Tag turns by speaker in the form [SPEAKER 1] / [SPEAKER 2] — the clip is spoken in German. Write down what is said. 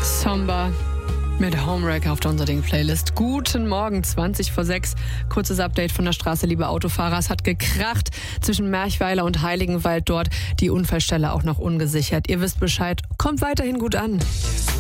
[SPEAKER 1] Somber mit Homewrecker auf der Unser-Ding-Playlist. Guten Morgen, 20 vor 6. Kurzes Update von der Straße, liebe Autofahrer. Es hat gekracht zwischen Merchweiler und Heiligenwald dort. Die Unfallstelle auch noch ungesichert. Ihr wisst Bescheid. Kommt weiterhin gut an.